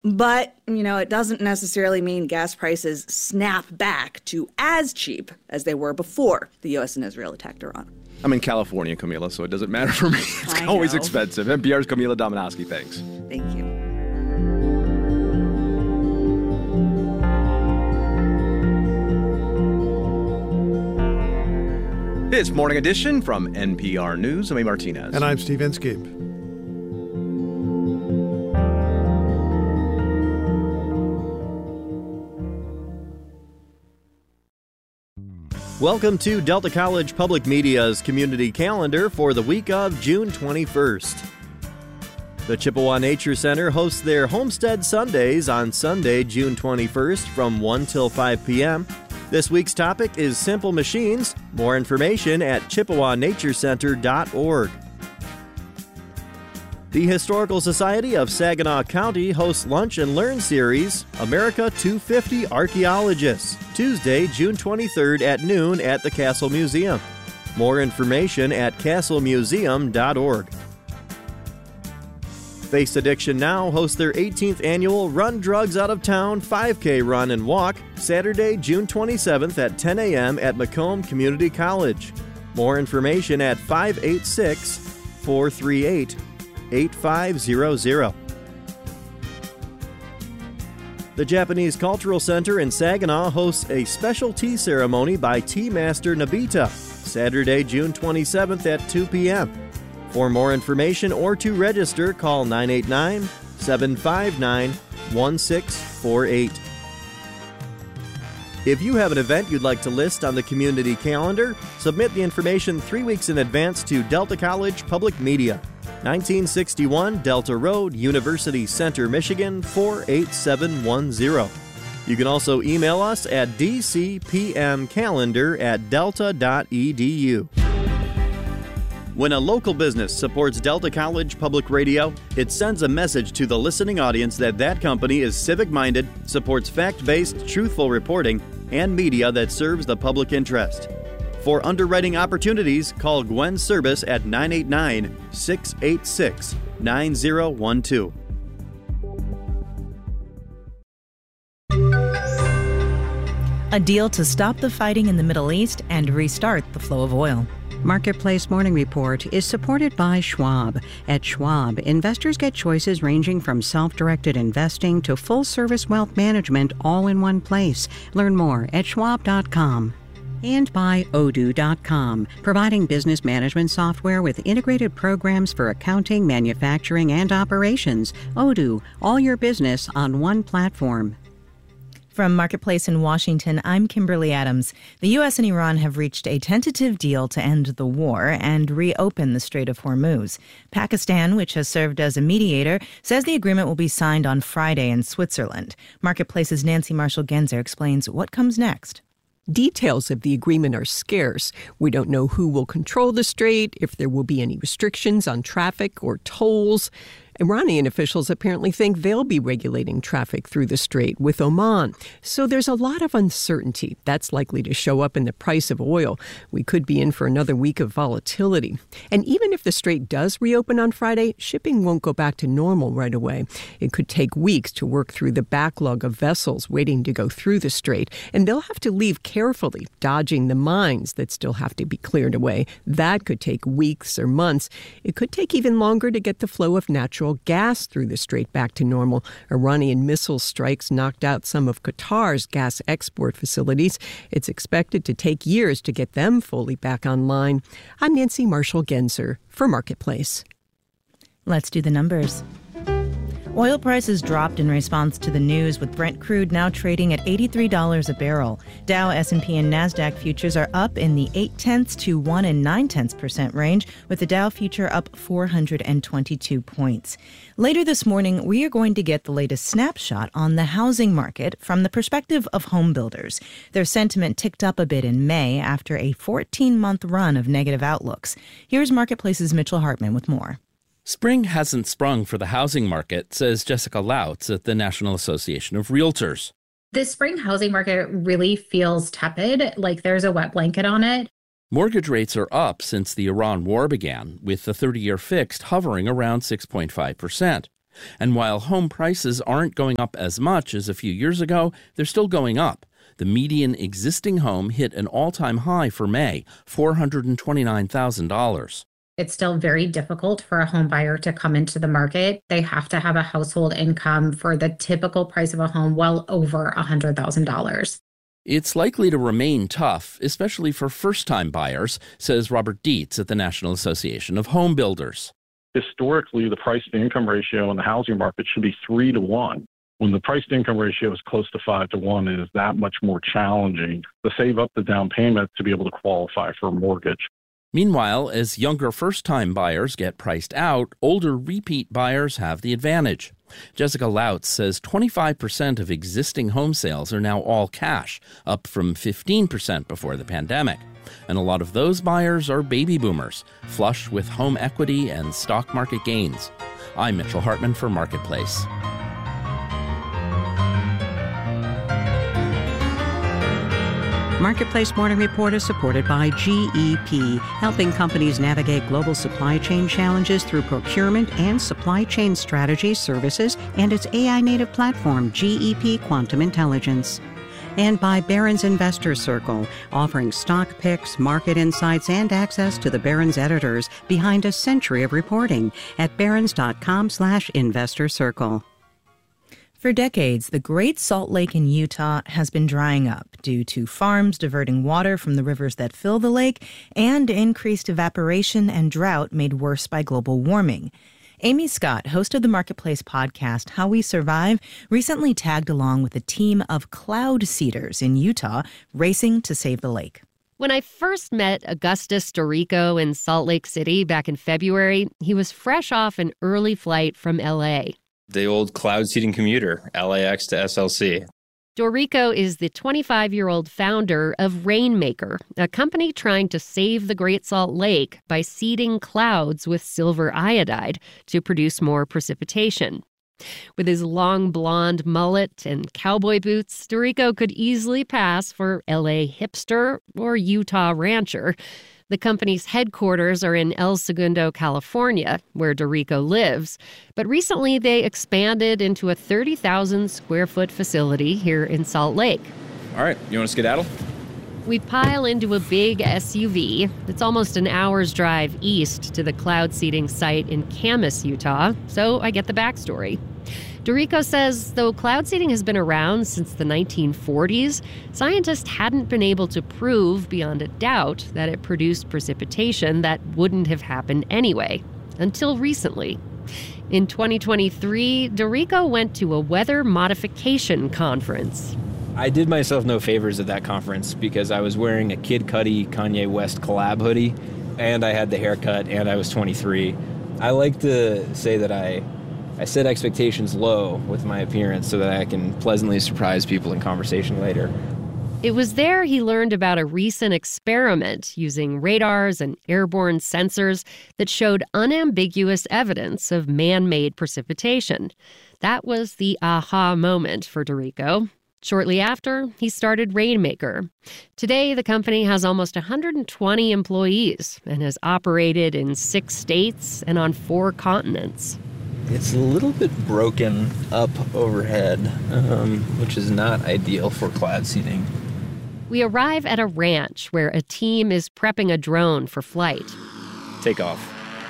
But, it doesn't necessarily mean gas prices snap back to as cheap as they were before the U.S. and Israel attacked Iran. I'm in California, Camila, so it doesn't matter for me. It's always expensive. NPR's Camila Dominowski, thanks. Thank you. It's Morning Edition from NPR News. I'm A. Martinez. And I'm Steve Inskeep. Welcome to Delta College Public Media's community calendar for the week of June 21st. The Chippewa Nature Center hosts their Homestead Sundays on Sunday, June 21st from 1 till 5 p.m. This week's topic is simple machines. More information at chippewanaturecenter.org. The Historical Society of Saginaw County hosts Lunch and Learn series, America 250 Archaeologists, Tuesday, June 23rd at noon at the Castle Museum. More information at castlemuseum.org. Face Addiction Now hosts their 18th annual Run Drugs Out of Town 5K Run and Walk, Saturday, June 27th at 10 a.m. at Macomb Community College. More information at 586-438-8500. The Japanese Cultural Center in Saginaw hosts a special tea ceremony by Tea Master Nobita, Saturday, June 27th at 2 p.m. For more information or to register, call 989-759-1648. If you have an event you'd like to list on the community calendar, submit the information 3 weeks in advance to Delta College Public Media, 1961 Delta Road, University Center, Michigan, 48710. You can also email us at dcpmcalendar@delta.edu. When a local business supports Delta College Public Radio, it sends a message to the listening audience that company is civic-minded, supports fact-based, truthful reporting, and media that serves the public interest. For underwriting opportunities, call Gwen Service at 989-686-9012. A deal to stop the fighting in the Middle East and restart the flow of oil. Marketplace Morning Report is supported by Schwab. At Schwab, investors get choices ranging from self-directed investing to full-service wealth management all in one place. Learn more at schwab.com. And by Odoo.com, providing business management software with integrated programs for accounting, manufacturing, and operations. Odoo, all your business on one platform. From Marketplace in Washington, I'm Kimberly Adams. The U.S. and Iran have reached a tentative deal to end the war and reopen the Strait of Hormuz. Pakistan, which has served as a mediator, says the agreement will be signed on Friday in Switzerland. Marketplace's Nancy Marshall-Genzer explains what comes next. Details of the agreement are scarce. We don't know who will control the strait, if there will be any restrictions on traffic or tolls. Iranian officials apparently think they'll be regulating traffic through the strait with Oman. So there's a lot of uncertainty. That's likely to show up in the price of oil. We could be in for another week of volatility. And even if the strait does reopen on Friday, shipping won't go back to normal right away. It could take weeks to work through the backlog of vessels waiting to go through the strait. And they'll have to leave carefully, dodging the mines that still have to be cleared away. That could take weeks or months. It could take even longer to get the flow of natural gas through the strait back to normal. Iranian missile strikes knocked out some of Qatar's gas export facilities. It's expected to take years to get them fully back online. I'm Nancy Marshall-Genzer for Marketplace. Let's do the numbers. Oil prices dropped in response to the news, with Brent crude now trading at $83 a barrel. Dow, S&P, and NASDAQ futures are up in the 0.8 to 1 9/10% range, with the Dow future up 422 points. Later this morning, we are going to get the latest snapshot on the housing market from the perspective of home builders. Their sentiment ticked up a bit in May after a 14-month run of negative outlooks. Here's Marketplace's Mitchell Hartman with more. Spring hasn't sprung for the housing market, says Jessica Lautz at the National Association of Realtors. The spring housing market really feels tepid, like there's a wet blanket on it. Mortgage rates are up since the Iran war began, with the 30-year fixed hovering around 6.5%. And while home prices aren't going up as much as a few years ago, they're still going up. The median existing home hit an all-time high for May, $429,000. It's still very difficult for a home buyer to come into the market. They have to have a household income for the typical price of a home well over $100,000. It's likely to remain tough, especially for first-time buyers, says Robert Dietz at the National Association of Home Builders. Historically, the price-to-income ratio in the housing market should be 3-to-1. When the price-to-income ratio is close to 5-to-1, it is that much more challenging to save up the down payment to be able to qualify for a mortgage. Meanwhile, as younger first-time buyers get priced out, older repeat buyers have the advantage. Jessica Lautz says 25% of existing home sales are now all cash, up from 15% before the pandemic. And a lot of those buyers are baby boomers, flush with home equity and stock market gains. I'm Mitchell Hartman for Marketplace. Marketplace Morning Report is supported by GEP, helping companies navigate global supply chain challenges through procurement and supply chain strategy services and its AI-native platform, GEP Quantum Intelligence. And by Barron's Investor Circle, offering stock picks, market insights, and access to the Barron's editors behind a century of reporting at barrons.com/investor circle. For decades, the Great Salt Lake in Utah has been drying up due to farms diverting water from the rivers that fill the lake and increased evaporation and drought made worse by global warming. Amy Scott, host of the Marketplace podcast How We Survive, recently tagged along with a team of cloud seeders in Utah racing to save the lake. When I first met Augustus Dorico in Salt Lake City back in February, he was fresh off an early flight from L.A. The old cloud seeding commuter, LAX to SLC. Dorico is the 25-year-old founder of Rainmaker, a company trying to save the Great Salt Lake by seeding clouds with silver iodide to produce more precipitation. With his long blonde mullet and cowboy boots, Dorico could easily pass for LA hipster or Utah rancher. The company's headquarters are in El Segundo, California, where Dorico lives. But recently, they expanded into a 30,000-square-foot facility here in Salt Lake. All right, you want to skedaddle? We pile into a big SUV. It's almost an hour's drive east to the cloud seeding site in Camas, Utah, so I get the backstory. Dorico says though cloud seeding has been around since the 1940s, scientists hadn't been able to prove beyond a doubt that it produced precipitation that wouldn't have happened anyway, until recently. In 2023, Dorico went to a weather modification conference. I did myself no favors at that conference because I was wearing a Kid Cudi Kanye West collab hoodie, and I had the haircut, and I was 23. I like to say that I set expectations low with my appearance so that I can pleasantly surprise people in conversation later. It was there he learned about a recent experiment using radars and airborne sensors that showed unambiguous evidence of man-made precipitation. That was the aha moment for Dorico. Shortly after, he started Rainmaker. Today, the company has almost 120 employees and has operated in 6 states and on 4 continents. It's a little bit broken up overhead, which is not ideal for cloud seeding. We arrive at a ranch where a team is prepping a drone for flight. Take off.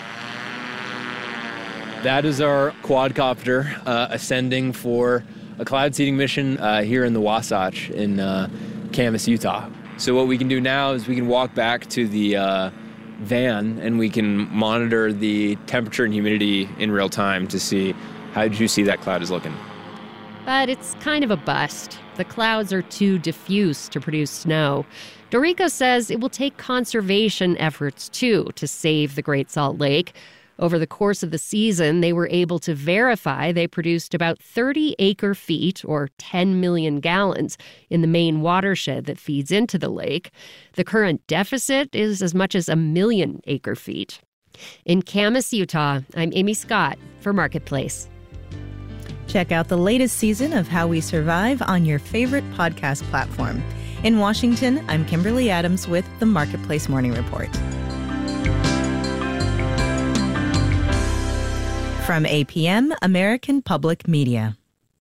That is our quadcopter ascending for a cloud seeding mission here in the Wasatch in Camas, Utah. So what we can do now is we can walk back to the van and we can monitor the temperature and humidity in real time to see how juicy that cloud is looking. But it's kind of a bust. The clouds are too diffuse to produce snow. Dorico says it will take conservation efforts, too, to save the Great Salt Lake. Over the course of the season, they were able to verify they produced about 30 acre-feet, or 10 million gallons, in the main watershed that feeds into the lake. The current deficit is as much as 1 million acre-feet. In Camas, Utah, I'm Amy Scott for Marketplace. Check out the latest season of How We Survive on your favorite podcast platform. In Washington, I'm Kimberly Adams with the Marketplace Morning Report. From APM, American Public Media.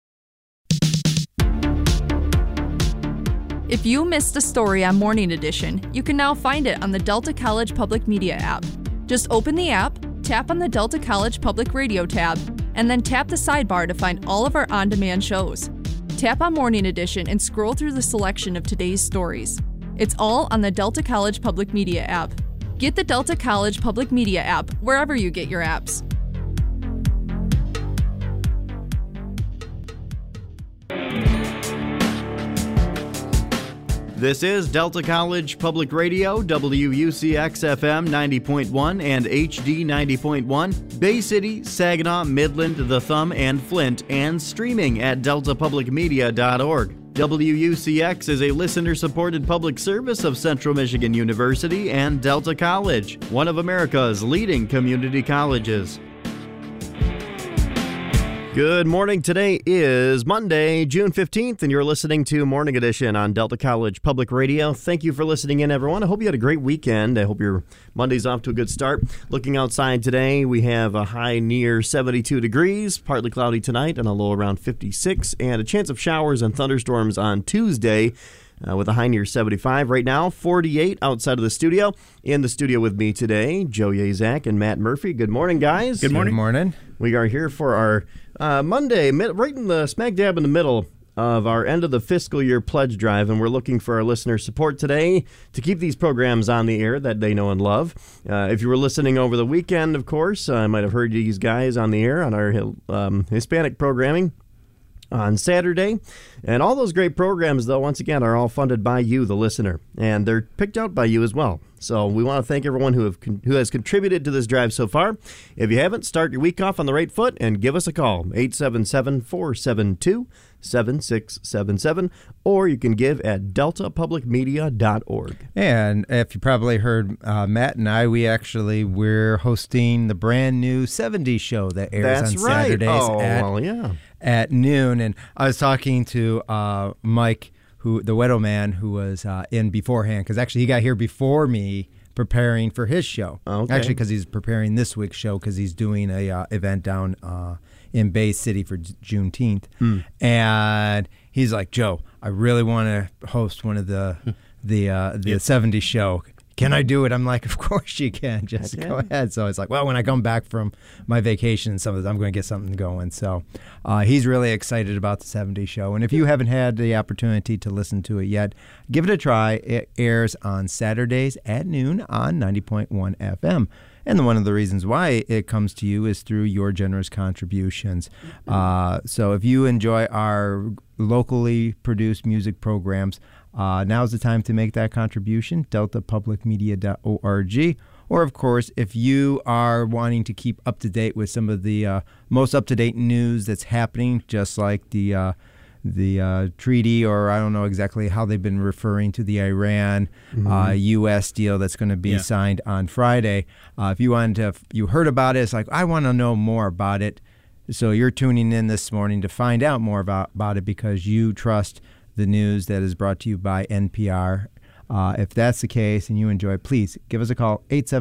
If you missed a story on Morning Edition, you can now find it on the Delta College Public Media app. Just open the app, tap on the Delta College Public Radio tab, and then tap the sidebar to find all of our on-demand shows. Tap on Morning Edition and scroll through the selection of today's stories. It's all on the Delta College Public Media app. Get the Delta College Public Media app wherever you get your apps. This is Delta College Public Radio, WUCX-FM 90.1 and HD 90.1, Bay City, Saginaw, Midland, The Thumb, and Flint, and streaming at deltapublicmedia.org. WUCX is a listener-supported public service of Central Michigan University and Delta College, one of America's leading community colleges. Good morning. Today is Monday, June 15th, and you're listening to Morning Edition on Delta College Public Radio. Thank you for listening in, everyone. I hope you had a great weekend. I hope your Monday's off to a good start. Looking outside today, we have a high near 72 degrees, partly cloudy tonight, and a low around 56, and a chance of showers and thunderstorms on Tuesday. With a high near 75. Right now, 48 outside of the studio. In the studio with me today, Joe Yazak and Matt Murphy. Good morning, guys. Good morning. Good morning. We are here for our Monday, right in the smack dab in the middle of our end of the fiscal year pledge drive, and we're looking for our listener support today to keep these programs on the air that they know and love. If you were listening over the weekend, of course, I might have heard these guys on the air on our Hispanic programming on Saturday. And all those great programs, though, once again, are all funded by you, the listener. And they're picked out by you as well. So we want to thank everyone who has contributed to this drive so far. If you haven't, start your week off on the right foot and give us a call, 877-472-7677, or you can give at deltapublicmedia.org. And if you probably heard Matt and I, we're hosting the brand new 70s show that airs on Saturdays at noon. And I was talking to Mike, the Weddle man, who was in beforehand, because actually he got here before me preparing for his show. Okay. Actually, because he's preparing this week's show, because he's doing a event down in Bay City for Juneteenth. And he's like, Joe, I really want to host one of the 70s show. Can I do it? I'm like, of course you can. Just go ahead. So it's like, well, when I come back from my vacation and some of this, I'm going to get something going. So he's really excited about the 70s show. And if you haven't had the opportunity to listen to it yet, give it a try. It airs on Saturdays at noon on 90.1 FM. And one of the reasons why it comes to you is through your generous contributions. So if you enjoy our locally produced music programs, now's the time to make that contribution, deltapublicmedia.org. Or, of course, if you are wanting to keep up to date with some of the most up-to-date news that's happening, just like the treaty, or I don't know exactly how they've been referring to the Iran U.S. deal that's going to be signed on Friday. If you heard about it, it's like, I want to know more about it. So you're tuning in this morning to find out more about it because you trust the news that is brought to you by NPR. If that's the case and you enjoy, please give us a call,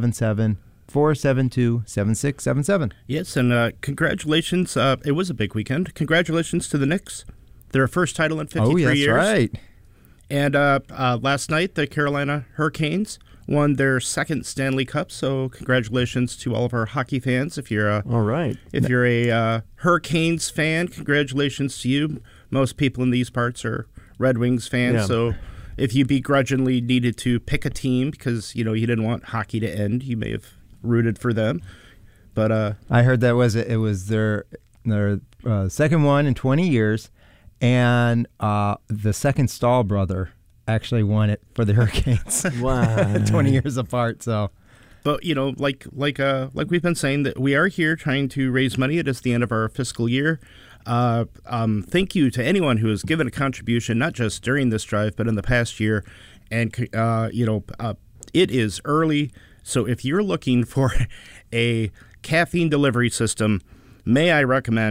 877-472-7677. Yes, and congratulations. It was a big weekend. Congratulations to the Knicks. Their first title in 53 years. Oh, that's right. And last night, the Carolina Hurricanes won their second Stanley Cup. So congratulations to all of our hockey fans. If you're if you're a Hurricanes fan, congratulations to you. Most people in these parts are Red Wings fans. So if you begrudgingly needed to pick a team because you didn't want hockey to end, you may have rooted for them. But I heard that it was their second one in 20 years. And the second Stahl brother actually won it for the Hurricanes. Wow. 20 years apart. So, but like we've been saying, that we are here trying to raise money. It is the end of our fiscal year. Thank you to anyone who has given a contribution, not just during this drive, but in the past year. And it is early, so if you're looking for a caffeine delivery system, may I recommend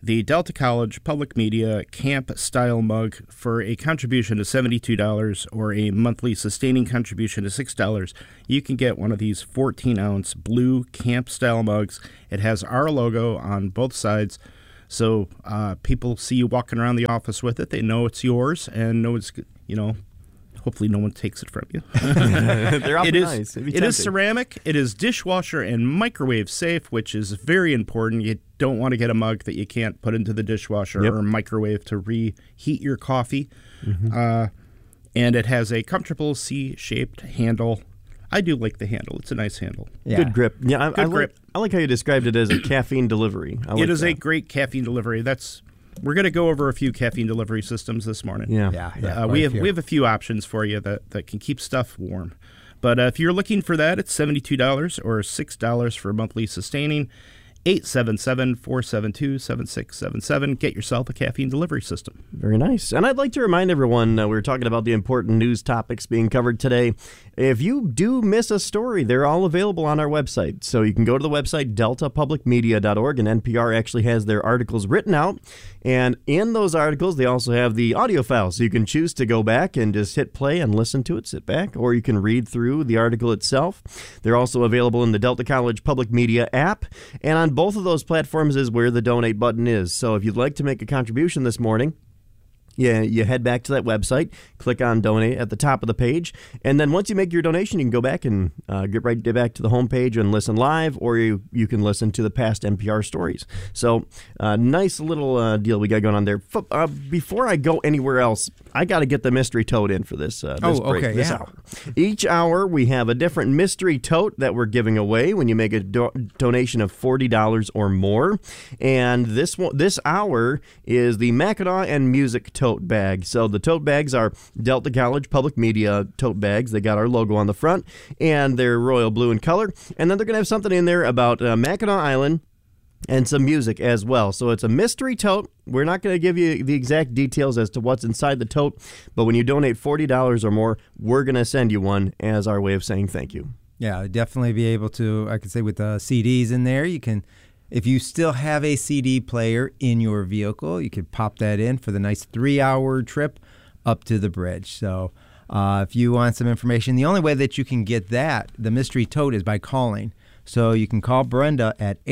the Delta College Public Media Camp-style mug for a contribution of $72 or a monthly sustaining contribution of $6. You can get one of these 14-ounce blue camp-style mugs. It has our logo on both sides, so people see you walking around the office with it. They know it's yours and know it's, hopefully no one takes it from you. They're awfully nice. It is ceramic. It is dishwasher and microwave safe, which is very important. You don't want to get a mug that you can't put into the dishwasher or microwave to reheat your coffee. And it has a comfortable C-shaped handle. I do like the handle. It's a nice handle. Yeah. Good grip. Yeah, Good grip. I like how you described it as a caffeine delivery. It is a great caffeine delivery. We're going to go over a few caffeine delivery systems this morning. Yeah. We have a few options for you that can keep stuff warm. But if you're looking for that, it's $72 or $6 for monthly sustaining. 877-472-7677. Get yourself a caffeine delivery system. Very nice. And I'd like to remind everyone, we were talking about the important news topics being covered today. If you do miss a story, they're all available on our website. So you can go to the website, deltapublicmedia.org, and NPR actually has their articles written out. And in those articles, they also have the audio files. So you can choose to go back and just hit play and listen to it, sit back, or you can read through the article itself. They're also available in the Delta College Public Media app. And on both of those platforms is where the donate button is. So if you'd like to make a contribution this morning, you head back to that website, click on donate at the top of the page, and then once you make your donation, you can go back and get right back to the homepage and listen live, or you can listen to the past NPR stories. So nice little deal we got going on there. Before I go anywhere else, I got to get the mystery tote in for this break. Okay, this hour. Each hour, we have a different mystery tote that we're giving away when you make a donation of $40 or more. And this hour is the Mackinac and Music tote bag. So the tote bags are Delta College Public Media tote bags. They got our logo on the front, and they're royal blue in color. And then they're going to have something in there about Mackinac Island and some music as well. So it's a mystery tote. We're not going to give you the exact details as to what's inside the tote, but when you donate $40 or more, we're going to send you one as our way of saying thank you. Yeah, definitely be able to, I could say with the CDs in there, you can, if you still have a CD player in your vehicle, you could pop that in for the nice 3-hour trip up to the bridge. So if you want some information, the only way that you can get that, the mystery tote, is by calling. So you can call Brenda at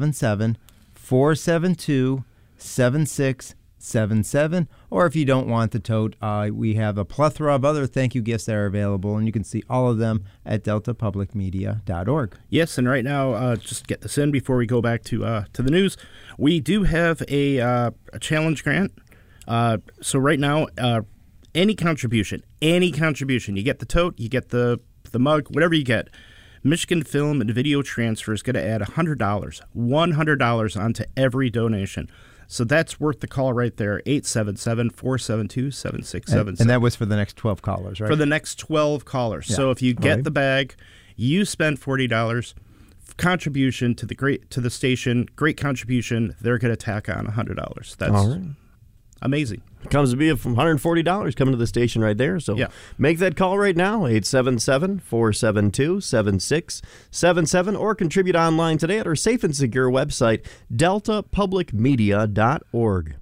877-472-7677. Or if you don't want the tote, we have a plethora of other thank you gifts that are available, and you can see all of them at deltapublicmedia.org. Yes, and right now, just get this in before we go back to the news. We do have a challenge grant. So right now, any contribution, you get the tote, you get the mug, whatever you get. Michigan Film and Video Transfer is going to add $100 onto every donation. So that's worth the call right there, 877-472-7677. And that was for the next 12 callers, right? For the next 12 callers. Yeah. So if you get the bag, you spend $40, contribution to the station, great contribution, they're going to tack on $100. That's amazing. Comes to be from $140 coming to the station right there. So make that call right now, 877-472-7677, or contribute online today at our safe and secure website, deltapublicmedia.org.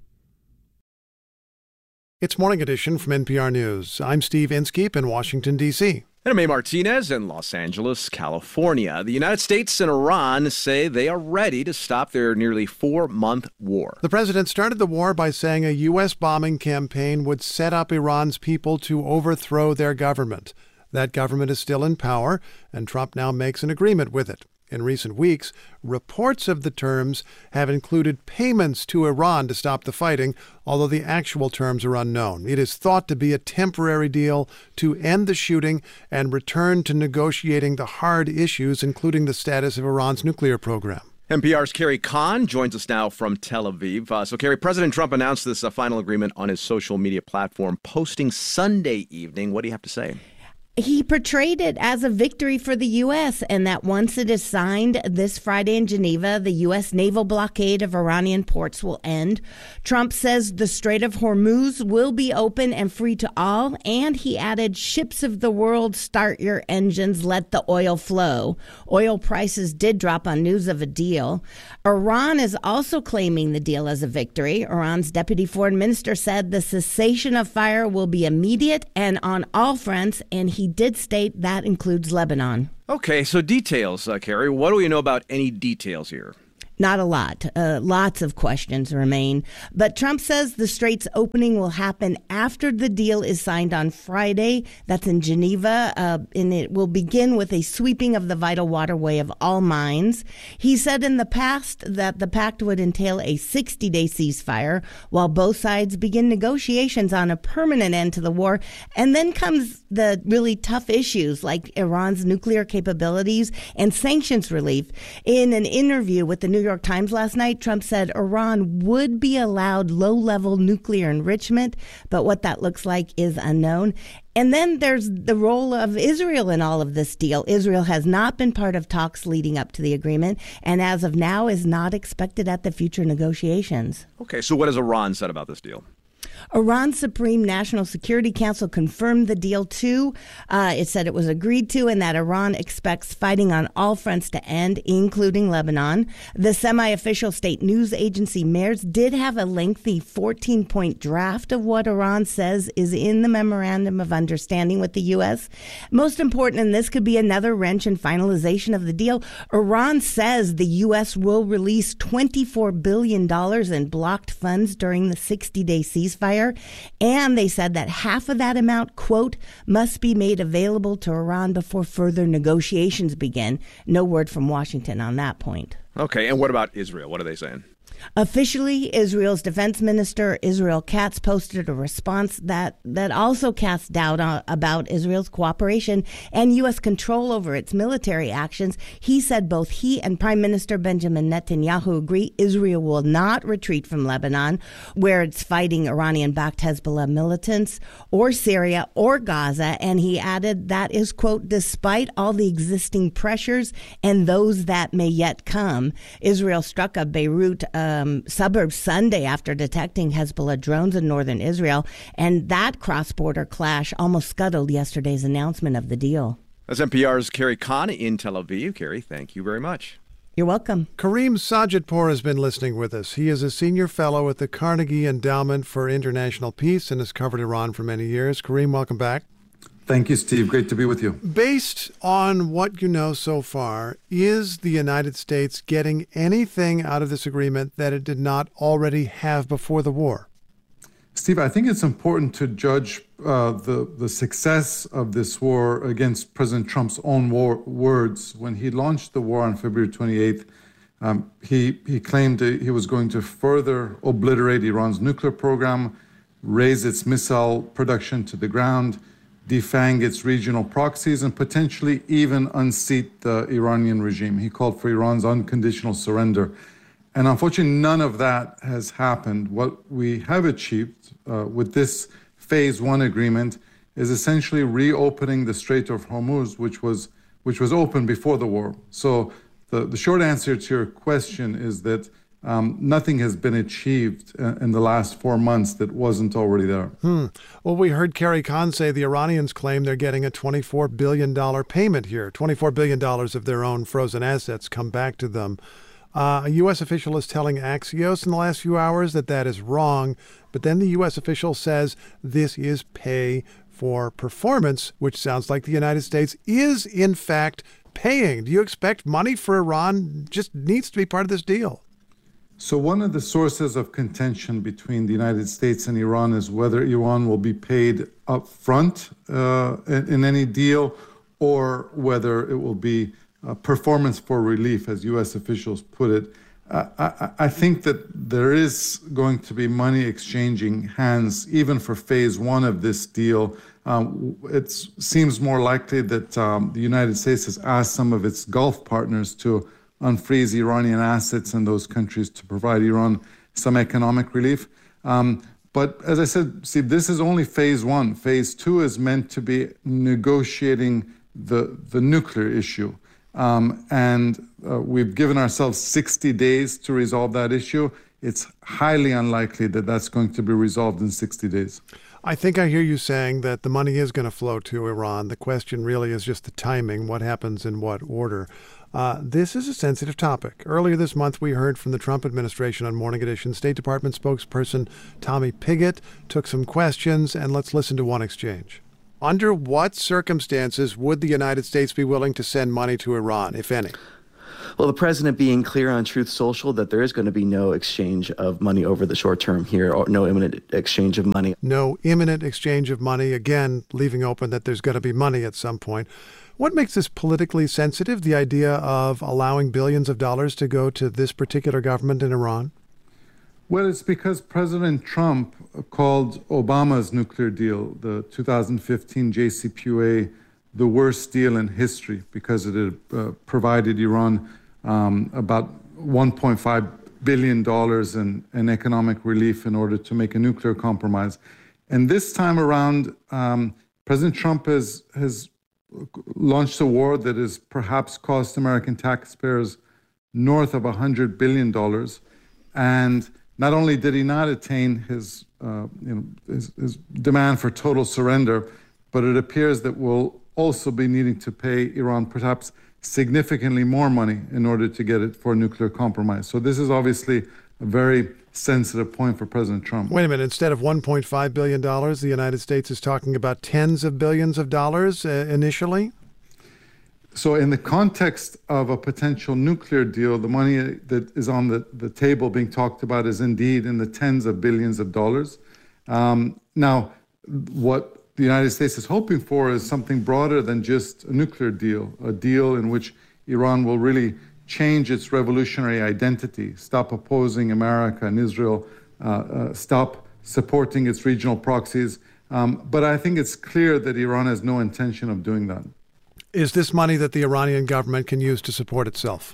It's Morning Edition from NPR News. I'm Steve Inskeep in Washington, D.C. And I'm May Martinez in Los Angeles, California. The United States and Iran say they are ready to stop their nearly 4-month war. The president started the war by saying a U.S. bombing campaign would set up Iran's people to overthrow their government. That government is still in power, and Trump now makes an agreement with it. In recent weeks, reports of the terms have included payments to Iran to stop the fighting, although the actual terms are unknown. It is thought to be a temporary deal to end the shooting and return to negotiating the hard issues, including the status of Iran's nuclear program. NPR's Carrie Kahn joins us now from Tel Aviv. So, Carrie, President Trump announced this final agreement on his social media platform, posting Sunday evening. What do you have to say? He portrayed it as a victory for the U.S. and that once it is signed this Friday in Geneva, the U.S. naval blockade of Iranian ports will end. Trump says the Strait of Hormuz will be open and free to all. And he added, ships of the world, start your engines, let the oil flow. Oil prices did drop on news of a deal. Iran is also claiming the deal as a victory. Iran's deputy foreign minister said the cessation of fire will be immediate and on all fronts, and he did state that includes Lebanon. Okay, so details, Carrie. What do we know about any details here? Not a lot. Lots of questions remain. But Trump says the strait's opening will happen after the deal is signed on Friday. That's in Geneva. And it will begin with a sweeping of the vital waterway of all mines. He said in the past that the pact would entail a 60-day ceasefire while both sides begin negotiations on a permanent end to the war. And then comes the really tough issues like Iran's nuclear capabilities and sanctions relief. In an interview with the New York Times last night, Trump said Iran would be allowed low-level nuclear enrichment, but what that looks like is unknown. And then there's the role of Israel in all of this deal. Israel has not been part of talks leading up to the agreement, and as of now is not expected at the future negotiations. Okay, so what has Iran said about this deal? Iran's Supreme National Security Council confirmed the deal, too. It said it was agreed to and that Iran expects fighting on all fronts to end, including Lebanon. The semi-official state news agency MERS did have a lengthy 14-point draft of what Iran says is in the Memorandum of Understanding with the U.S. Most important, and this could be another wrench in finalization of the deal, Iran says the U.S. will release $24 billion in blocked funds during the 60-day ceasefire. And they said that half of that amount, quote, must be made available to Iran before further negotiations begin. No word from Washington on that point. Okay, and what about Israel? What are they saying? Officially, Israel's defense minister, Israel Katz, posted a response that also casts doubt about Israel's cooperation and U.S. control over its military actions. He said both he and Prime Minister Benjamin Netanyahu agree Israel will not retreat from Lebanon, where it's fighting Iranian-backed Hezbollah militants, or Syria or Gaza. And he added that is, quote, despite all the existing pressures and those that may yet come. Israel struck a Beirut suburb Sunday after detecting Hezbollah drones in northern Israel, and that cross-border clash almost scuttled yesterday's announcement of the deal. That's NPR's Carrie Kahn in Tel Aviv. Carrie, thank you very much. You're welcome. Kareem Sajidpour has been listening with us. He is a senior fellow at the Carnegie Endowment for International Peace and has covered Iran for many years. Kareem, welcome back. Thank you, Steve. Great to be with you. Based on what you know so far, is the United States getting anything out of this agreement that it did not already have before the war? Steve, I think it's important to judge the success of this war against President Trump's own words. When he launched the war on February 28th, he claimed that he was going to further obliterate Iran's nuclear program, raise its missile production to the ground, defang its regional proxies, and potentially even unseat the Iranian regime. He called for Iran's unconditional surrender. And unfortunately, none of that has happened. What we have achieved with this Phase 1 agreement is essentially reopening the Strait of Hormuz, which was open before the war. So the short answer to your question is that nothing has been achieved in the last 4 months that wasn't already there. Well, we heard Carrie Kahn say the Iranians claim they're getting a $24 billion payment here. $24 billion of their own frozen assets come back to them. A U.S. official is telling Axios in the last few hours that is wrong. But then the U.S. official says this is pay for performance, which sounds like the United States is, in fact, paying. Do you expect money for Iran just needs to be part of this deal? So one of the sources of contention between the United States and Iran is whether Iran will be paid up front in any deal or whether it will be performance for relief, as U.S. officials put it. I think that there is going to be money exchanging hands even for Phase 1 of this deal. It seems more likely that the United States has asked some of its Gulf partners to unfreeze Iranian assets in those countries to provide Iran some economic relief. But as I said, Steve, this is only phase one. Phase two is meant to be negotiating the nuclear issue. We've given ourselves 60 days to resolve that issue. It's highly unlikely that that's going to be resolved in 60 days. I think I hear you saying that the money is going to flow to Iran. The question really is just the timing, what happens in what order. This is a sensitive topic. Earlier this month, we heard from the Trump administration on Morning Edition. State Department spokesperson Tommy Pigott took some questions, and let's listen to one exchange. Under what circumstances would the United States be willing to send money to Iran, if any? Well, the president being clear on Truth Social that there is going to be no exchange of money over the short term here, or no imminent exchange of money. No imminent exchange of money, again, leaving open that there's going to be money at some point. What makes this politically sensitive, the idea of allowing billions of dollars to go to this particular government in Iran? Well, it's because President Trump called Obama's nuclear deal, the 2015 JCPOA, the worst deal in history because it had provided Iran about $1.5 billion in economic relief in order to make a nuclear compromise. And this time around, President Trump has launched a war that has perhaps cost American taxpayers north of $100 billion. And not only did he not attain his demand for total surrender, but it appears that we'll also be needing to pay Iran perhaps significantly more money in order to get it for a nuclear compromise. So this is obviously a very sensitive point for President Trump. Wait a minute. Instead of $1.5 billion, the United States is talking about tens of billions of dollars initially? So in the context of a potential nuclear deal, the money that is on the table being talked about is indeed in the tens of billions of dollars. Now, what the United States is hoping for is something broader than just a nuclear deal, a deal in which Iran will really change its revolutionary identity, stop opposing America and Israel, stop supporting its regional proxies. But I think it's clear that Iran has no intention of doing that. Is this money that the Iranian government can use to support itself?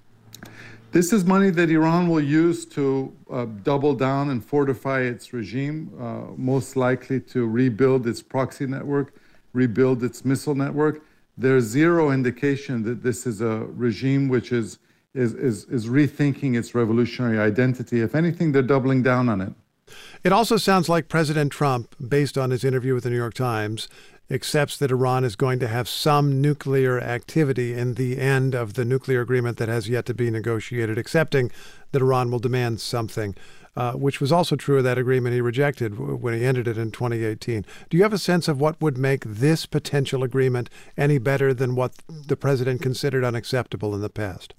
This is money that Iran will use to double down and fortify its regime, most likely to rebuild its proxy network, rebuild its missile network. There's zero indication that this is a regime which is rethinking its revolutionary identity. If anything, they're doubling down on it. It also sounds like President Trump, based on his interview with the New York Times, accepts that Iran is going to have some nuclear activity in the end of the nuclear agreement that has yet to be negotiated, accepting that Iran will demand something, which was also true of that agreement he rejected when he ended it in 2018. Do you have a sense of what would make this potential agreement any better than what the president considered unacceptable in the past?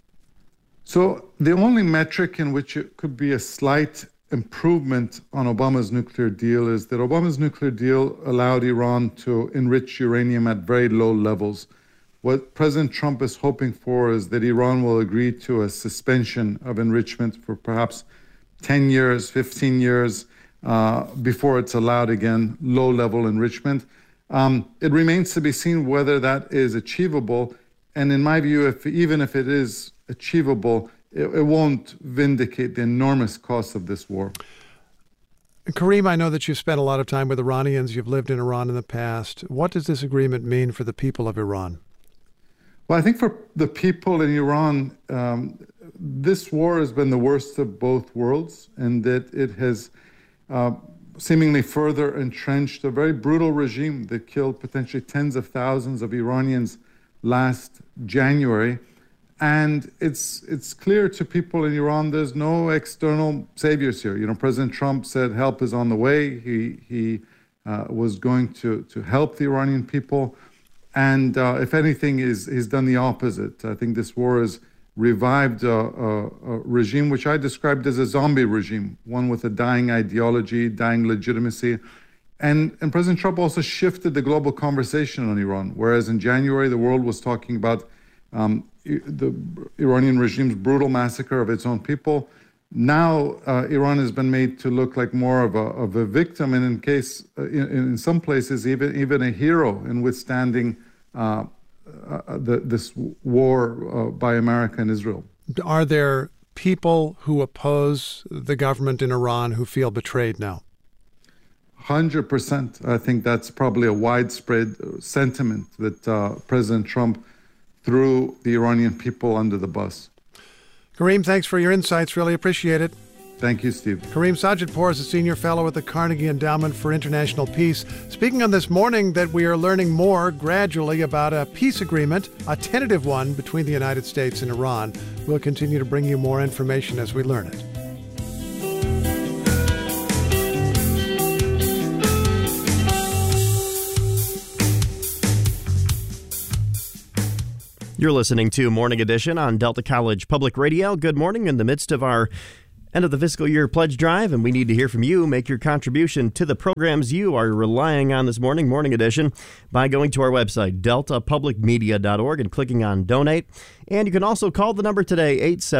So the only metric in which it could be a slight improvement on Obama's nuclear deal is that Obama's nuclear deal allowed Iran to enrich uranium at very low levels. What President Trump is hoping for is that Iran will agree to a suspension of enrichment for perhaps 10 years, 15 years before it's allowed again, low-level enrichment. It remains to be seen whether that is achievable. And in my view, even if it is achievable, it won't vindicate the enormous cost of this war. Kareem, I know that you've spent a lot of time with Iranians. You've lived in Iran in the past. What does this agreement mean for the people of Iran? Well, I think for the people in Iran, this war has been the worst of both worlds, and that it has seemingly further entrenched a very brutal regime that killed potentially tens of thousands of Iranians last January. And it's clear to people in Iran there's no external saviors here. You know, President Trump said help is on the way. He was going to help the Iranian people. And if anything, he's done the opposite. I think this war has revived a regime which I described as a zombie regime, one with a dying ideology, dying legitimacy. And President Trump also shifted the global conversation on Iran, whereas in January the world was talking about the Iranian regime's brutal massacre of its own people. Now Iran has been made to look like more of a victim, and in some places even a hero in withstanding this war by America and Israel. Are there people who oppose the government in Iran who feel betrayed now? 100%. I think that's probably a widespread sentiment that President Trump threw the Iranian people under the bus. Kareem, thanks for your insights. Really appreciate it. Thank you, Steve. Kareem Sajidpour is a senior fellow at the Carnegie Endowment for International Peace. Speaking on this morning that we are learning more gradually about a peace agreement, a tentative one between the United States and Iran. We'll continue to bring you more information as we learn it. You're listening to Morning Edition on Delta College Public Radio. Good morning in the midst of our end of the fiscal year pledge drive, and we need to hear from you. Make your contribution to the programs you are relying on this morning, Morning Edition, by going to our website, deltapublicmedia.org, and clicking on Donate. And you can also call the number today,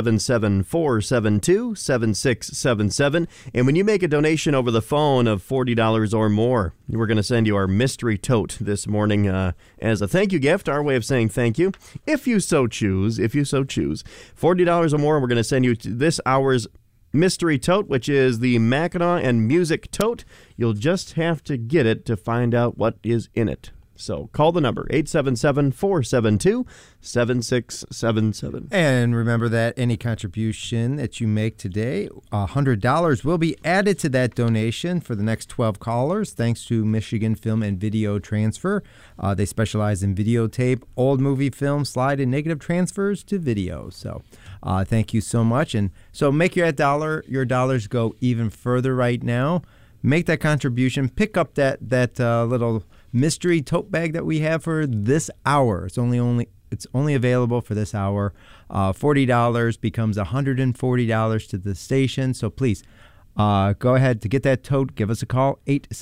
877-472-7677. And when you make a donation over the phone of $40 or more, we're going to send you our mystery tote this morning as a thank you gift, our way of saying thank you, if you so choose. $40 or more, we're going to send you this hour's mystery tote, which is the Mackinac and Music tote. You'll just have to get it to find out what is in it. So call the number, 877-472-7677. And remember that any contribution that you make today, $100 will be added to that donation for the next 12 callers, thanks to Michigan Film and Video Transfer. They specialize in videotape, old movie film, slide, and negative transfers to video. So thank you so much. And so make your dollars go even further right now. Make that contribution. Pick up that little mystery tote bag that we have for this hour. It's only available for this hour. $40 becomes $140 to the station. So please go ahead to get that tote. Give us a call,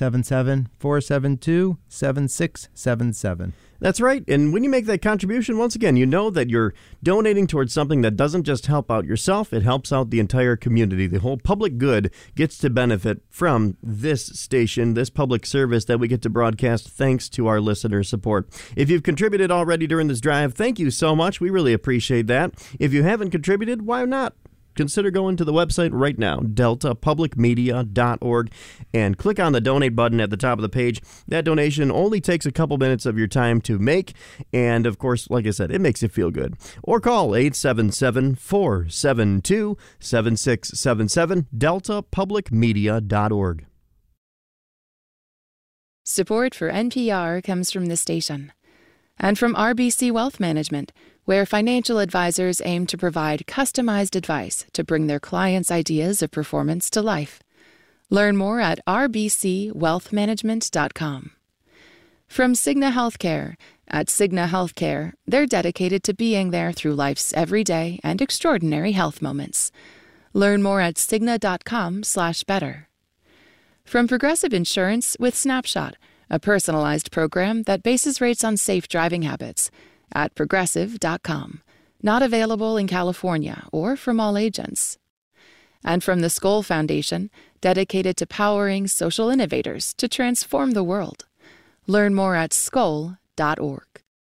877-472-7677. That's right. And when you make that contribution, once again, you know that you're donating towards something that doesn't just help out yourself, it helps out the entire community. The whole public good gets to benefit from this station, this public service that we get to broadcast thanks to our listener support. If you've contributed already during this drive, thank you so much. We really appreciate that. If you haven't contributed, why not? Consider going to the website right now, deltapublicmedia.org, and click on the donate button at the top of the page. That donation only takes a couple minutes of your time to make, and of course, like I said, it makes you feel good. Or call 877-472-7677, deltapublicmedia.org. Support for NPR comes from the station and from RBC Wealth Management, where financial advisors aim to provide customized advice to bring their clients' ideas of performance to life. Learn more at rbcwealthmanagement.com. From Cigna Healthcare. At Cigna Healthcare, they're dedicated to being there through life's everyday and extraordinary health moments. Learn more at cigna.com/better. From Progressive Insurance with Snapshot, a personalized program that bases rates on safe driving habits. At progressive.com. Not available in California or from all agents. And from the Skoll Foundation, dedicated to powering social innovators to transform the world. Learn more at skoll.org.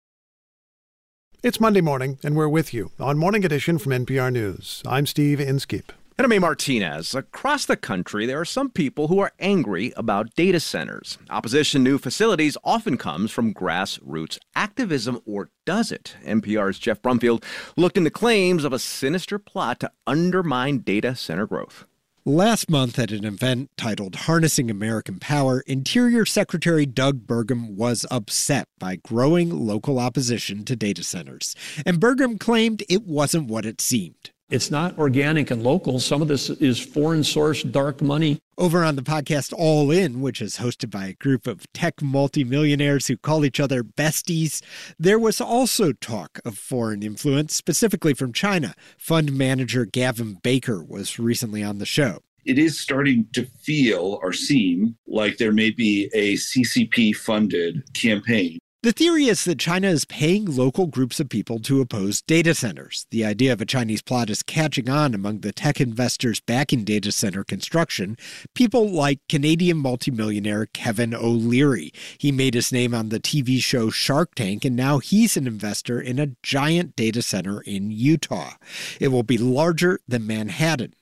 It's Monday morning, and we're with you on Morning Edition from NPR News. I'm Steve Inskeep. And I'm A. Martinez. Across the country, there are some people who are angry about data centers. Opposition to new facilities often comes from grassroots activism, or does it? NPR's Jeff Brumfield looked into claims of a sinister plot to undermine data center growth. Last month at an event titled Harnessing American Power, Interior Secretary Doug Burgum was upset by growing local opposition to data centers. And Burgum claimed it wasn't what it seemed. It's not organic and local. Some of this is foreign-sourced dark money. Over on the podcast All In, which is hosted by a group of tech multimillionaires who call each other besties, there was also talk of foreign influence, specifically from China. Fund manager Gavin Baker was recently on the show. It is starting to feel or seem like there may be a CCP-funded campaign. The theory is that China is paying local groups of people to oppose data centers. The idea of a Chinese plot is catching on among the tech investors backing data center construction, people like Canadian multimillionaire Kevin O'Leary. He made his name on the TV show Shark Tank, and now he's an investor in a giant data center in Utah. It will be larger than Manhattan,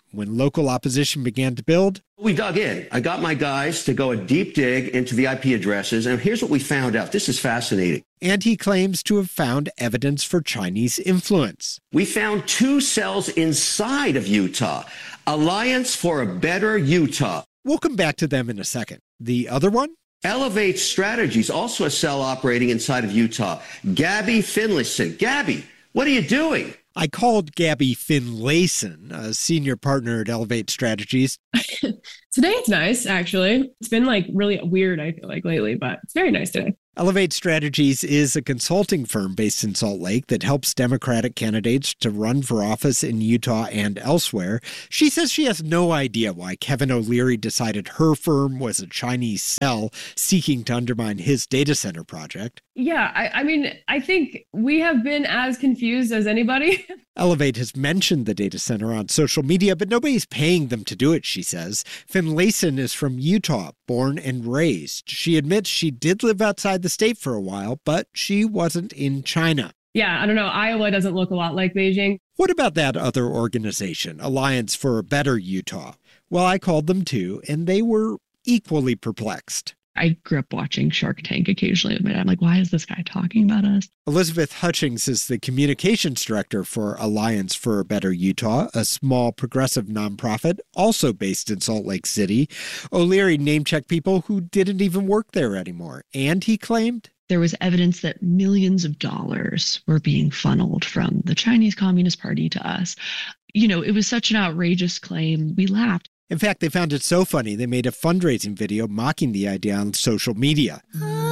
when local opposition began to build. We dug in. I got my guys to go a deep dig into the IP addresses, and here's what we found out. This is fascinating. And he claims to have found evidence for Chinese influence. We found 2 cells inside of Utah. Alliance for a Better Utah. We'll come back to them in a second. The other one? Elevate Strategies, also a cell operating inside of Utah. Gabby Finlayson. Gabby, what are you doing? I called Gabby Finlayson, a senior partner at Elevate Strategies. Today it's nice, actually. It's been really weird, I feel like, lately, but it's very nice today. Elevate Strategies is a consulting firm based in Salt Lake that helps Democratic candidates to run for office in Utah and elsewhere. She says she has no idea why Kevin O'Leary decided her firm was a Chinese cell seeking to undermine his data center project. Yeah, I mean, I think we have been as confused as anybody. Elevate has mentioned the data center on social media, but nobody's paying them to do it, she says. Finlayson is from Utah, born and raised. She admits she did live outside the state for a while, but she wasn't in China. Yeah, I don't know. Iowa doesn't look a lot like Beijing. What about that other organization, Alliance for a Better Utah? Well, I called them too, and they were equally perplexed. I grew up watching Shark Tank occasionally with my dad. I'm like, why is this guy talking about us? Elizabeth Hutchings is the communications director for Alliance for a Better Utah, a small progressive nonprofit also based in Salt Lake City. O'Leary name-checked people who didn't even work there anymore. And he claimed there was evidence that millions of dollars were being funneled from the Chinese Communist Party to us. You know, it was such an outrageous claim. We laughed. In fact, they found it so funny, they made a fundraising video mocking the idea on social media.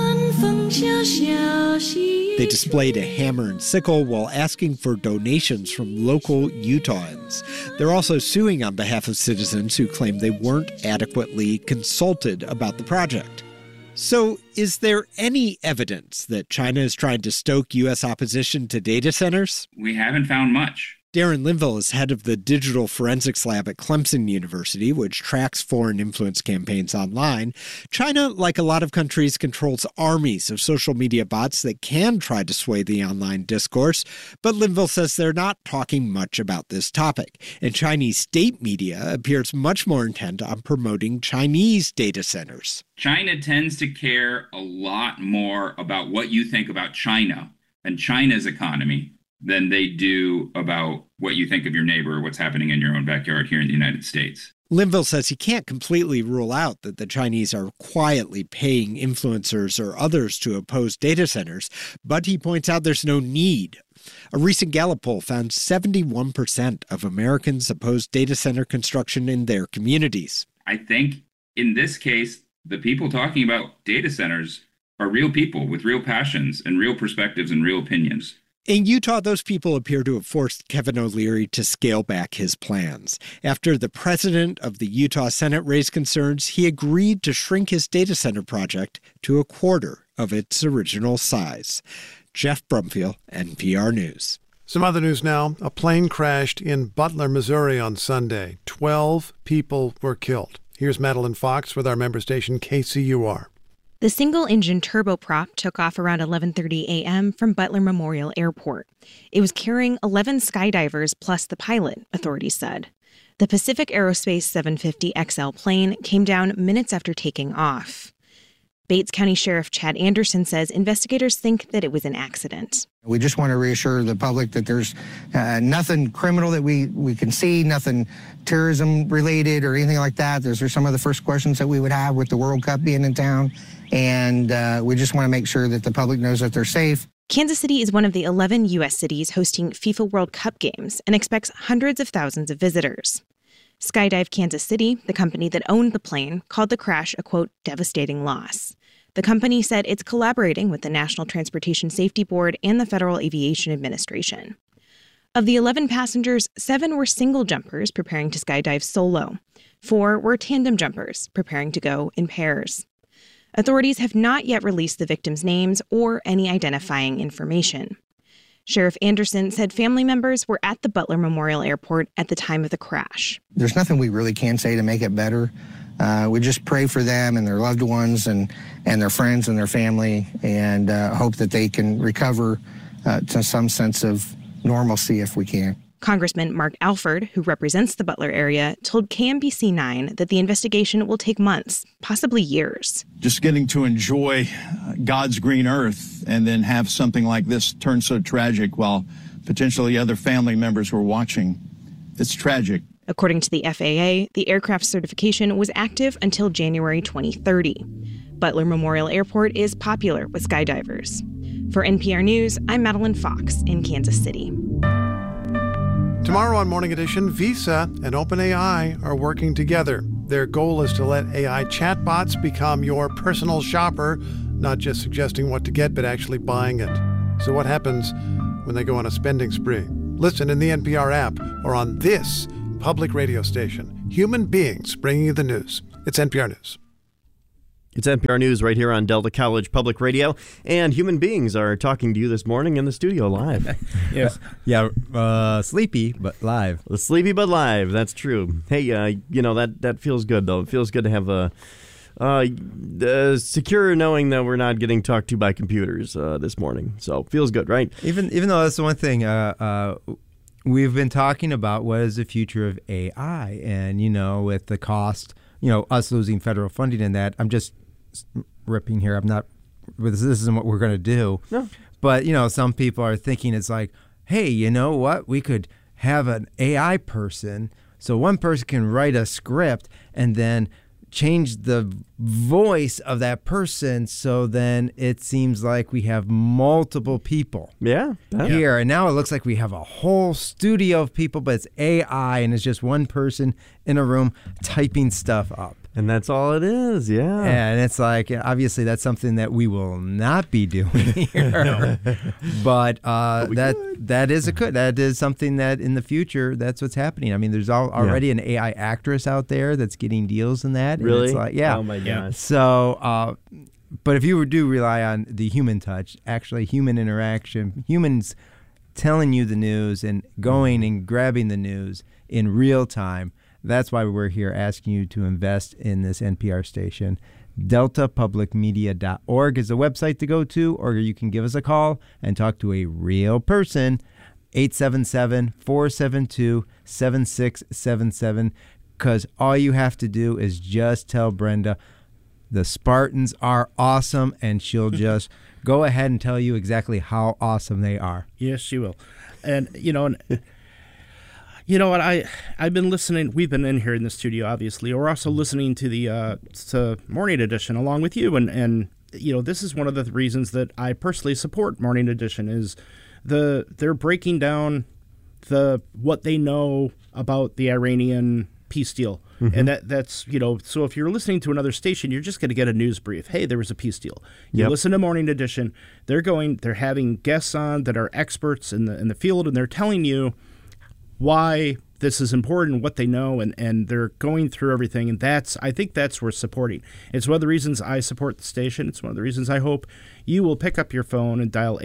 They displayed a hammer and sickle while asking for donations from local Utahns. They're also suing on behalf of citizens who claim they weren't adequately consulted about the project. So, is there any evidence that China is trying to stoke U.S. opposition to data centers? We haven't found much. Darren Linville is head of the Digital Forensics Lab at Clemson University, which tracks foreign influence campaigns online. China, like a lot of countries, controls armies of social media bots that can try to sway the online discourse. But Linville says they're not talking much about this topic. And Chinese state media appears much more intent on promoting Chinese data centers. China tends to care a lot more about what you think about China and China's economy than they do about what you think of your neighbor or what's happening in your own backyard here in the United States. Linville says he can't completely rule out that the Chinese are quietly paying influencers or others to oppose data centers, but he points out there's no need. A recent Gallup poll found 71% of Americans oppose data center construction in their communities. I think in this case, the people talking about data centers are real people with real passions and real perspectives and real opinions. In Utah, those people appear to have forced Kevin O'Leary to scale back his plans. After the president of the Utah Senate raised concerns, he agreed to shrink his data center project to a quarter of its original size. Jeff Brumfield, NPR News. Some other news now. A plane crashed in Butler, Missouri on Sunday. 12 people were killed. Here's Madeline Fox with our member station KCUR. The single-engine turboprop took off around 11:30 a.m. from Butler Memorial Airport. It was carrying 11 skydivers plus the pilot, authorities said. The Pacific Aerospace 750XL plane came down minutes after taking off. Bates County Sheriff Chad Anderson says investigators think that it was an accident. We just want to reassure the public that there's nothing criminal that we can see, nothing terrorism related or anything like that. Those are some of the first questions that we would have with the World Cup being in town. And we just want to make sure that the public knows that they're safe. Kansas City is one of the 11 U.S. cities hosting FIFA World Cup games and expects hundreds of thousands of visitors. Skydive Kansas City, the company that owned the plane, called the crash a, quote, devastating loss. The company said it's collaborating with the National Transportation Safety Board and the Federal Aviation Administration. Of the 11 passengers, 7 were single jumpers preparing to skydive solo. 4 were tandem jumpers preparing to go in pairs. Authorities have not yet released the victims' names or any identifying information. Sheriff Anderson said family members were at the Butler Memorial Airport at the time of the crash. There's nothing we really can say to make it better. We just pray for them and their loved ones and their friends and their family and hope that they can recover to some sense of normalcy if we can. Congressman Mark Alford, who represents the Butler area, told KMBC9 that the investigation will take months, possibly years. Just getting to enjoy God's green earth and then have something like this turn so tragic while potentially other family members were watching. It's tragic. According to the FAA, the aircraft certification was active until January 2030. Butler Memorial Airport is popular with skydivers. For NPR News, I'm Madeline Fox in Kansas City. Tomorrow on Morning Edition, Visa and OpenAI are working together. Their goal is to let AI chatbots become your personal shopper, not just suggesting what to get, but actually buying it. So what happens when they go on a spending spree? Listen in the NPR app or on this public radio station. Human beings bringing you the news. It's NPR News. It's NPR News right here on Delta College Public Radio, and human beings are talking to you this morning in the studio live. Yes. Sleepy, but live. Sleepy, but live. That's true. Hey, that feels good, though. It feels good to have secure knowing that we're not getting talked to by computers this morning. So, feels good, right? Even though that's the one thing we've been talking about, what is the future of AI? And, with the cost, us losing federal funding in that, I'm just ripping here. I'm not, this isn't what we're going to do. No. But, some people are thinking it's like, hey, you know what? We could have an AI person. So one person can write a script and then change the voice of that person, so then it seems like we have multiple people here. And now it looks like we have a whole studio of people, but it's AI and it's just one person in a room typing stuff up. And that's all it is, yeah. And it's like, obviously, that's something that we will not be doing here. But that is something that in the future, that's what's happening. I mean, there's already an AI actress out there that's getting deals in that. Really? And it's like, yeah. Oh, my gosh. So, but if you do rely on the human touch, actually human interaction, humans telling you the news and going and grabbing the news in real time, that's why we're here asking you to invest in this NPR station. DeltaPublicMedia.org is the website to go to, or you can give us a call and talk to a real person, 877-472-7677, because all you have to do is just tell Brenda the Spartans are awesome, and she'll just go ahead and tell you exactly how awesome they are. Yes, she will. And, you know what? I've been listening. We've been in here in the studio, obviously. We're also listening to the to Morning Edition along with you, and this is one of the reasons that I personally support Morning Edition is they're breaking down what they know about the Iranian peace deal, and that's So if you're listening to another station, you're just going to get a news brief. Hey, there was a peace deal. You listen to Morning Edition. They're having guests on that are experts in the field, and they're telling you why this is important, what they know, and they're going through everything. And I think that's worth supporting. It's one of the reasons I support the station. It's one of the reasons I hope you will pick up your phone and dial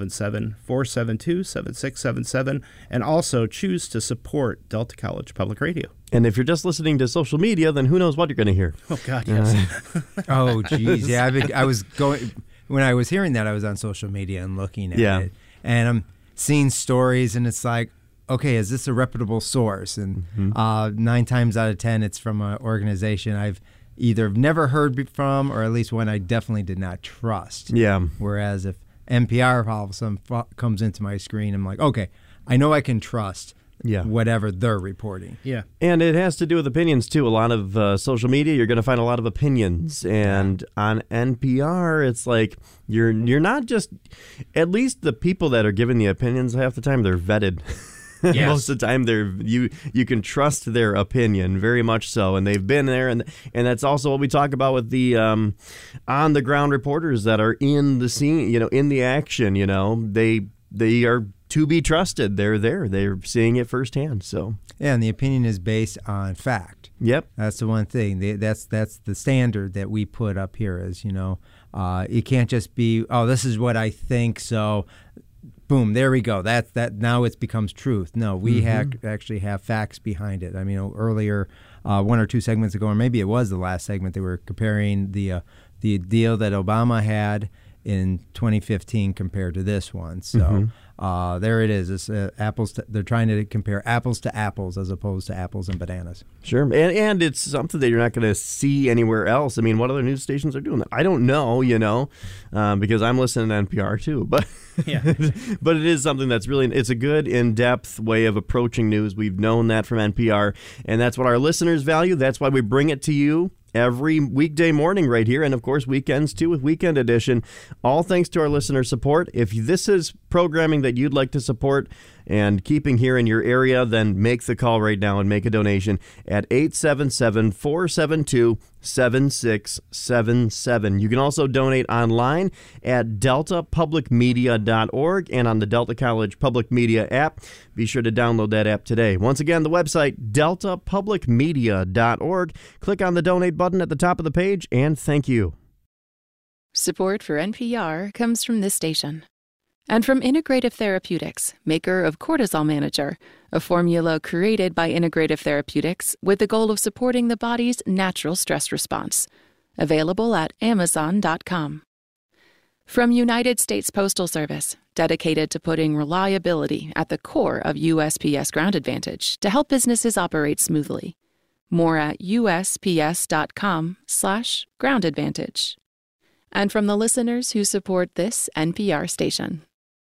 877-472-7677 and also choose to support Delta College Public Radio. And if you're just listening to social media, then who knows what you're going to hear. Oh, God, yes. Oh, geez. Yeah, when I was hearing that, I was on social media and looking at it. And I'm seeing stories, and it's like, okay, is this a reputable source? And 9 times out of 10, it's from an organization I've either never heard from, or at least one I definitely did not trust. Yeah. Whereas if NPR all of a sudden comes into my screen, I'm like, okay, I know I can trust whatever they're reporting. Yeah. And it has to do with opinions, too. A lot of social media, you're going to find a lot of opinions. And on NPR, it's like you're not just, at least the people that are giving the opinions, half the time they're vetted. Yes. Most of the time, you can trust their opinion, very much so, and they've been there, and that's also what we talk about with the on the ground reporters that are in the scene, in the action. They are to be trusted. They're there. They're seeing it firsthand. So and the opinion is based on fact. Yep, that's the one thing. That's the standard that we put up here. Is it can't just be this is what I think. So. Boom, there we go. That now it becomes truth. No, we actually have facts behind it. I mean, earlier, 1 or 2 segments ago, or maybe it was the last segment, they were comparing the deal that Obama had in 2015 compared to this one. So there it is. It's they're trying to compare apples to apples as opposed to apples and bananas. Sure. And it's something that you're not going to see anywhere else. I mean, what other news stations are doing that? I don't know, because I'm listening to NPR too. But but it is something that's really, it's a good in-depth way of approaching news. We've known that from NPR, and that's what our listeners value. That's why we bring it to you every weekday morning right here, and of course weekends too with Weekend Edition, all thanks to our listener support. If this is programming that you'd like to support and keeping here in your area, then make the call right now and make a donation at 877-472-7677. You can also donate online at deltapublicmedia.org and on the Delta College Public Media app. Be sure to download that app today. Once again, the website, deltapublicmedia.org. Click on the donate button at the top of the page, and thank you. Support for NPR comes from this station. And from Integrative Therapeutics, maker of Cortisol Manager, a formula created by Integrative Therapeutics with the goal of supporting the body's natural stress response. Available at Amazon.com. From United States Postal Service, dedicated to putting reliability at the core of USPS Ground Advantage to help businesses operate smoothly. More at USPS.com/Ground Advantage. And from the listeners who support this NPR station.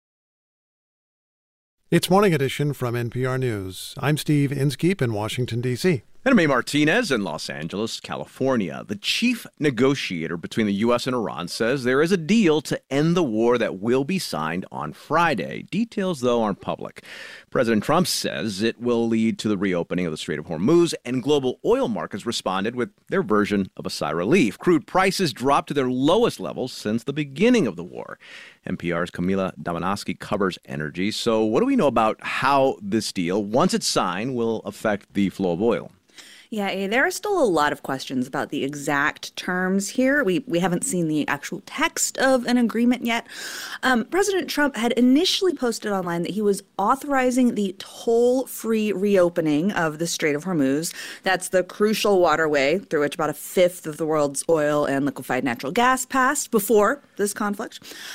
It's Morning Edition from NPR News. I'm Steve Inskeep in Washington, D.C. And I'm A. Martinez in Los Angeles, California. The chief negotiator between the U.S. and Iran says there is a deal to end the war that will be signed on Friday. Details, though, aren't public. President Trump says it will lead to the reopening of the Strait of Hormuz, and global oil markets responded with their version of a sigh of relief. Crude prices dropped to their lowest levels since the beginning of the war. NPR's Camila Damanowski covers energy. So what do we know about how this deal, once it's signed, will affect the flow of oil? Yeah, there are still a lot of questions about the exact terms here. We haven't seen the actual text of an agreement yet. President Trump had initially posted online that he was authorizing the toll-free reopening of the Strait of Hormuz. That's the crucial waterway through which about a fifth of the world's oil and liquefied natural gas passed before this conflict.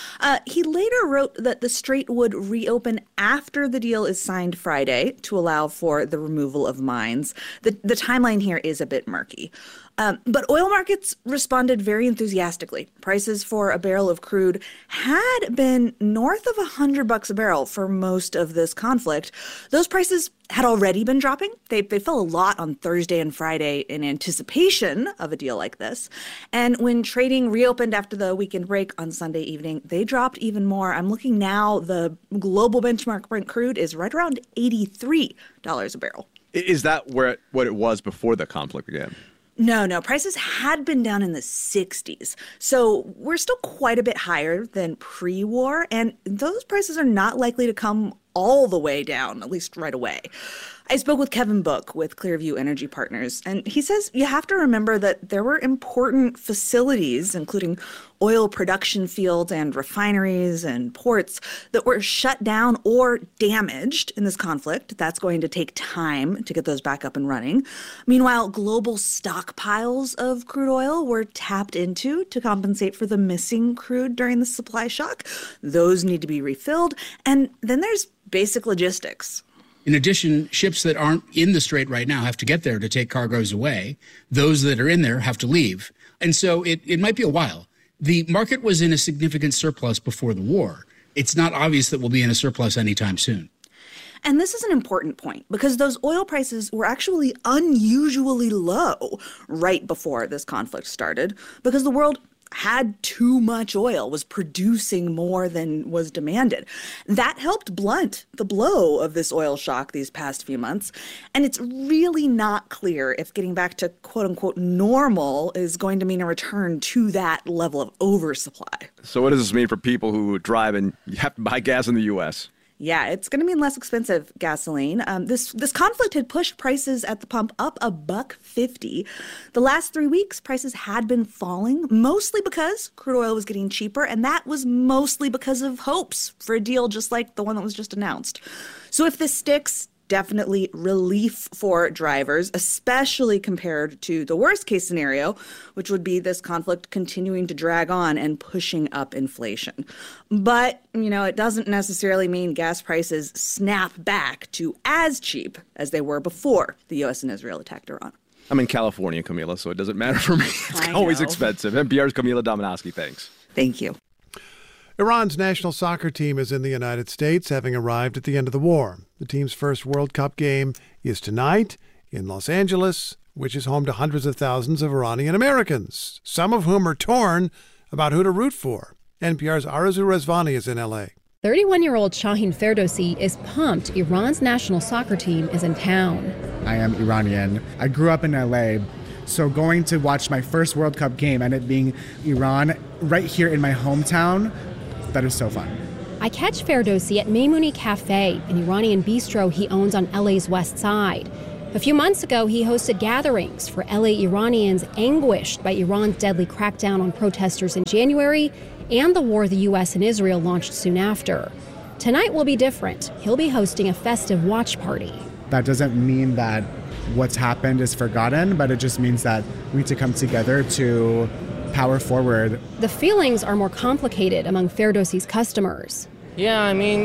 He later wrote that the strait would reopen after the deal is signed Friday to allow for the removal of mines. The timeline here is a bit murky. But oil markets responded very enthusiastically. Prices for a barrel of crude had been north of $100 a barrel for most of this conflict. Those prices had already been dropping. They fell a lot on Thursday and Friday in anticipation of a deal like this. And when trading reopened after the weekend break on Sunday evening, they dropped even more. I'm looking now, the global benchmark Brent crude is right around $83 a barrel. Is that what it was before the conflict began? No. Prices had been down in the 60s. So we're still quite a bit higher than pre-war. And those prices are not likely to come all the way down, at least right away. I spoke with Kevin Book with Clearview Energy Partners, and he says you have to remember that there were important facilities, including oil production fields and refineries and ports, that were shut down or damaged in this conflict. That's going to take time to get those back up and running. Meanwhile, global stockpiles of crude oil were tapped into to compensate for the missing crude during the supply shock. Those need to be refilled. And then there's basic logistics. In addition, ships that aren't in the strait right now have to get there to take cargoes away. Those that are in there have to leave. And so it might be a while. The market was in a significant surplus before the war. It's not obvious that we'll be in a surplus anytime soon. And this is an important point because those oil prices were actually unusually low right before this conflict started because the world had too much oil, was producing more than was demanded. That helped blunt the blow of this oil shock these past few months. And it's really not clear if getting back to quote unquote normal is going to mean a return to that level of oversupply. So what does this mean for people who drive and have to buy gas in the U.S.? Yeah, it's going to mean less expensive gasoline. This conflict had pushed prices at the pump up $1.50. The last 3 weeks, prices had been falling, mostly because crude oil was getting cheaper, and that was mostly because of hopes for a deal just like the one that was just announced. So if this sticks, definitely relief for drivers, especially compared to the worst case scenario, which would be this conflict continuing to drag on and pushing up inflation. But, it doesn't necessarily mean gas prices snap back to as cheap as they were before the U.S. and Israel attacked Iran. I'm in California, Camila, so it doesn't matter for me. It's always expensive. NPR's Camila Dominowski, thanks. Thank you. Iran's national soccer team is in the United States, having arrived at the end of the war. The team's first World Cup game is tonight in Los Angeles, which is home to hundreds of thousands of Iranian Americans, some of whom are torn about who to root for. NPR's Arezou Rezvani is in L.A. 31-year-old Shahin Ferdowsi is pumped Iran's national soccer team is in town. I am Iranian. I grew up in LA, so going to watch my first World Cup game and it being Iran right here in my hometown, that is so fun. I catch Ferdowsi at Maimouni Cafe, an Iranian bistro he owns on LA's west side. A few months ago, he hosted gatherings for LA Iranians anguished by Iran's deadly crackdown on protesters in January and the war the U.S. and Israel launched soon after. Tonight will be different. He'll be hosting a festive watch party. That doesn't mean that what's happened is forgotten, but it just means that we need to come together to power forward. The feelings are more complicated among Ferdowsi's customers. Yeah,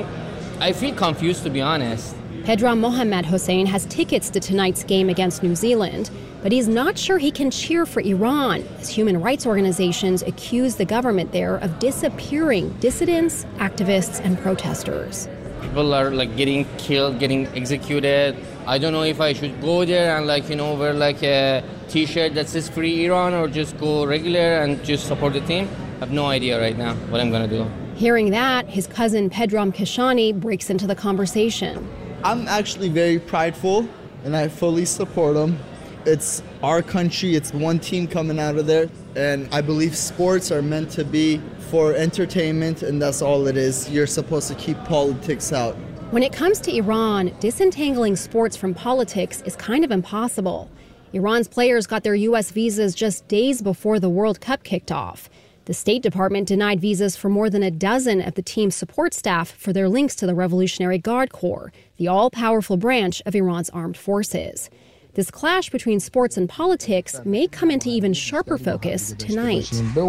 I feel confused, to be honest. Pedram Mohammad Hossein has tickets to tonight's game against New Zealand, but he's not sure he can cheer for Iran as human rights organizations accuse the government there of disappearing dissidents, activists, and protesters. People are getting killed, getting executed. I don't know if I should go there and wear a t-shirt that says Free Iran or just go regular and just support the team. I have no idea right now what I'm going to do. Hearing that, his cousin Pedram Keshani breaks into the conversation. I'm actually very prideful, and I fully support them. It's our country, it's one team coming out of there, and I believe sports are meant to be for entertainment, and that's all it is. You're supposed to keep politics out. When it comes to Iran, disentangling sports from politics is kind of impossible. Iran's players got their U.S. visas just days before the World Cup kicked off. The State Department denied visas for more than a dozen of the team's support staff for their links to the Revolutionary Guard Corps, the all-powerful branch of Iran's armed forces. This clash between sports and politics may come into even sharper focus tonight.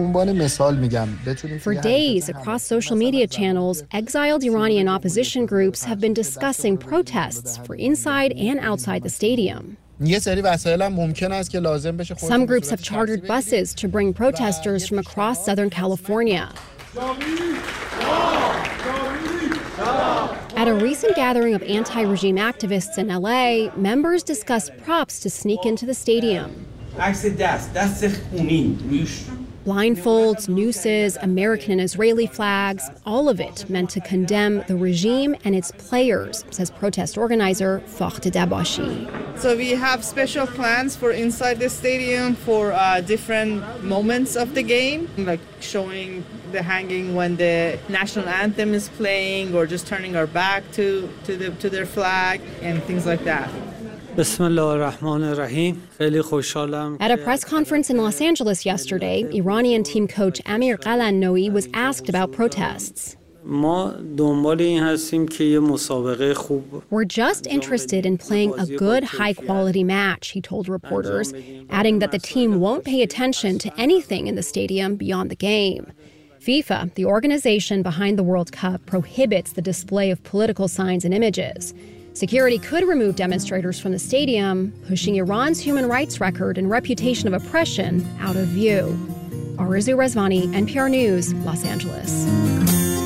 For days, across social media channels, exiled Iranian opposition groups have been discussing protests for inside and outside the stadium. Some groups have chartered buses to bring protesters from across Southern California. At a recent gathering of anti-regime activists in LA, members discussed props to sneak into the stadium. Blindfolds, nooses, American and Israeli flags, all of it meant to condemn the regime and its players, says protest organizer Fakht Dabashi. So we have special plans for inside the stadium for different moments of the game, like showing the hanging when the national anthem is playing, or just turning our back to their flag and things like that. At a press conference in Los Angeles yesterday, Iranian team coach Amir Qalannoui was asked about protests. We're just interested in playing a good, high-quality match, he told reporters, adding that the team won't pay attention to anything in the stadium beyond the game. FIFA, the organization behind the World Cup, prohibits the display of political signs and images. Security could remove demonstrators from the stadium, pushing Iran's human rights record and reputation of oppression out of view. Arezou Rezvani, NPR News, Los Angeles.